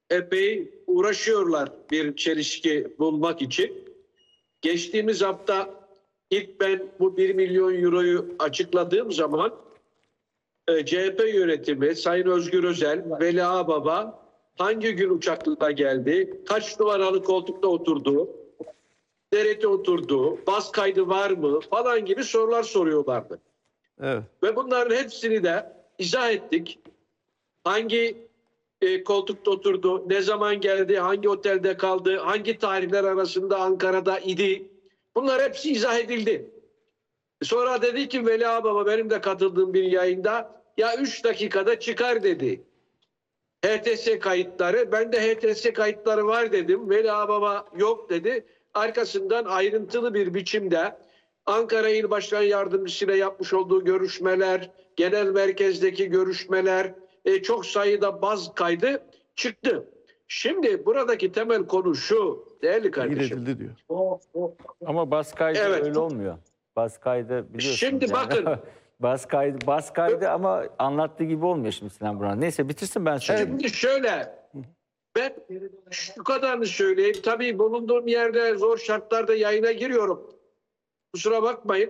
epey uğraşıyorlar bir çelişki bulmak için. Geçtiğimiz hafta ilk ben bu 1 milyon euroyu açıkladığım zaman CHP yönetimi, Sayın Özgür Özel, Veli Ağbaba hangi gün uçakla geldi, kaç numaralı koltukta oturdu, nerede oturdu, bas kaydı var mı falan gibi sorular soruyorlardı. Evet. Ve bunların hepsini de izah ettik. Hangi koltukta oturdu, ne zaman geldi, hangi otelde kaldı, hangi tarihler arasında Ankara'da idi. Bunlar hepsi izah edildi. Sonra dedi ki Veli Ağbaba, benim de katıldığım bir yayında, ya 3 dakikada çıkar dedi. HTS kayıtları, ben de HTS kayıtları var dedim. Veli Ağbaba yok dedi. Arkasından ayrıntılı bir biçimde Ankara İl Başkan Yardımcısıyla yapmış olduğu görüşmeler, genel merkezdeki görüşmeler, çok sayıda baz kaydı çıktı. Şimdi buradaki temel konu şu değerli kardeşim. İletildi diyor. Ama bas kaydı Evet. öyle olmuyor. Bas kaydı biliyorsunuz. Şimdi yani. bakın. Bas kaydı ama anlattığı gibi olmuyor şimdi Sinan Buran. Neyse bitirsin ben söyleyeyim. Şimdi şöyle, ben şu kadarını söyleyeyim. Tabii bulunduğum yerde zor şartlarda yayına giriyorum. Kusura bakmayın.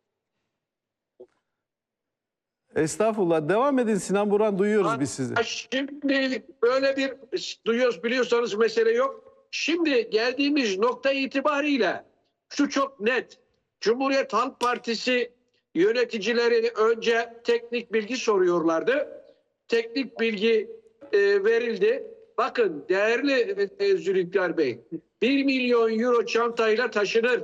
Estağfurullah. Devam edin Sinan Buran, duyuyoruz biz sizi. Şimdi böyle bir duyuyoruz, biliyorsanız mesele yok. Şimdi geldiğimiz nokta itibariyle şu çok net. Cumhuriyet Halk Partisi yöneticileri önce teknik bilgi soruyorlardı. Teknik bilgi verildi. Bakın değerli Zülfikar Bey, 1 milyon euro çantayla taşınır.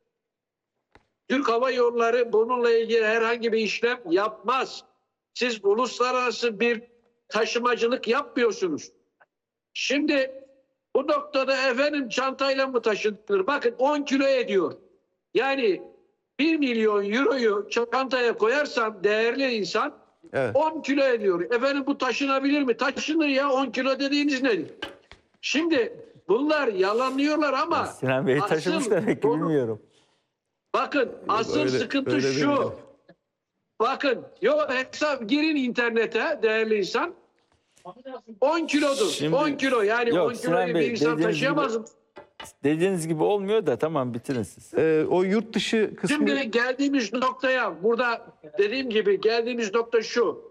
Türk Hava Yolları bununla ilgili herhangi bir işlem yapmaz. Siz uluslararası bir taşımacılık yapmıyorsunuz. Şimdi bu noktada efendim çantayla mı taşınır? Bakın 10 kilo ediyor. Yani 1 milyon euroyu çantaya koyarsan değerli insan, Evet. 10 kilo ediyor. Efendim bu taşınabilir mi? Taşınır ya, 10 kilo dediğiniz nedir? Şimdi bunlar yalanlıyorlar ama Sinan Bey taşımış demek ki bilmiyorum. bakın asıl öyle- sıkıntı öyle şu. demiyorum. Bakın hesap girin internete değerli insan. 10 kilodur. Şimdi- 10 kilo yani Yok, 10 Sinan kiloyu bir Bey, insan dediğiniz taşıyamaz mı? Dediğiniz gibi olmuyor da tamam bitirin siz. O yurt dışı kısmı... Şimdi geldiğimiz noktaya, burada dediğim gibi geldiğimiz nokta şu.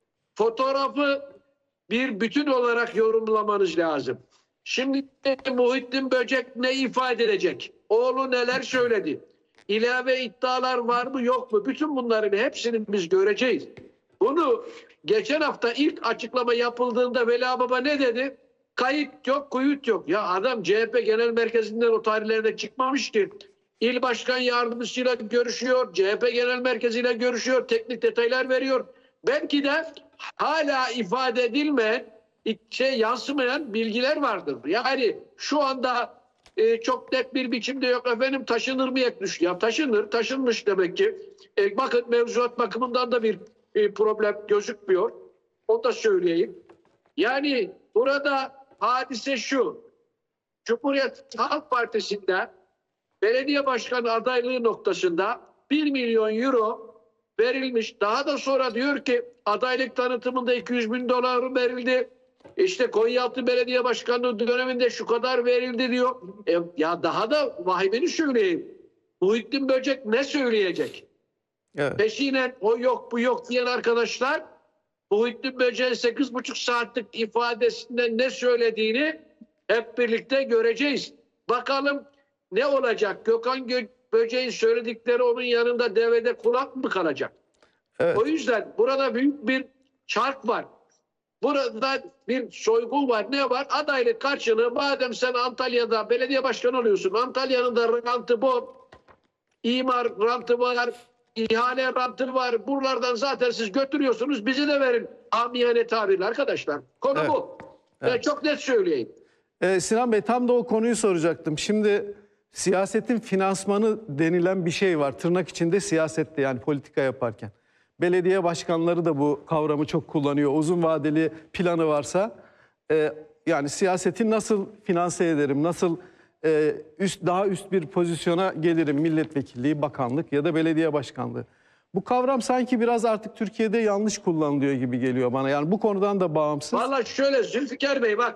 Fotoğrafı bir bütün olarak yorumlamanız lazım. Şimdi Muhittin Böcek ne ifade edecek? Oğlu neler söyledi? İlave iddialar var mı yok mu? Bütün bunların hepsini biz göreceğiz. Bunu geçen hafta ilk açıklama yapıldığında Veli Ağbaba ne dedi? Kayıt yok, kuyut yok. Ya adam CHP Genel Merkezi'nden o tarihlerde çıkmamış ki. İl Başkan Yardımcısıyla görüşüyor, CHP Genel Merkezi'yle görüşüyor, teknik detaylar veriyor. Belki de hala ifade edilmeyen, yansımayan bilgiler vardır. Yani şu anda çok net bir biçimde yok efendim taşınır mı yetmiş? Ya taşınır, taşınmış demek ki. Bakın mevzuat bakımından da bir problem gözükmüyor. Onu da söyleyeyim. Yani burada hadise şu. Cumhuriyet Halk Partisi'nde belediye başkanı adaylığı noktasında 1 milyon euro verilmiş. Daha da sonra diyor ki adaylık tanıtımında 200 bin dolar verildi. İşte Konyaaltı Belediye Başkanlığı döneminde şu kadar verildi diyor. Ya daha da vahimeni söyleyeyim. Muhittin Böcek ne söyleyecek? Evet. Peşinen o yok bu yok diyen arkadaşlar Muhittin Böcek'in 8,5 saatlik ifadesinde ne söylediğini hep birlikte göreceğiz. Bakalım ne olacak? Gökhan Böcek'in söyledikleri onun yanında devede kulak mı kalacak? Evet. O yüzden burada büyük bir çark var. Burada bir soygun var. Ne var? Adaylık karşılığı madem sen Antalya'da belediye başkanı oluyorsun. Antalya'nın da rantı bu. İmar rantı var. İhale rantı var. Buralardan zaten siz götürüyorsunuz. Bizi de verin. Amiyane tabirle arkadaşlar. Konu Evet. bu. Evet. Ben çok net söyleyeyim. Sinan Bey, tam da o konuyu soracaktım. Şimdi siyasetin finansmanı denilen bir şey var. Tırnak içinde siyasette, yani politika yaparken. Belediye başkanları da bu kavramı çok kullanıyor. Uzun vadeli planı varsa yani siyaseti nasıl finanse ederim, nasıl daha üst bir pozisyona gelirim, milletvekilliği, bakanlık ya da belediye başkanlığı. Bu kavram sanki biraz artık Türkiye'de yanlış kullanılıyor gibi geliyor bana. Yani bu konudan da bağımsız. Vallahi şöyle Zülfikar Bey bak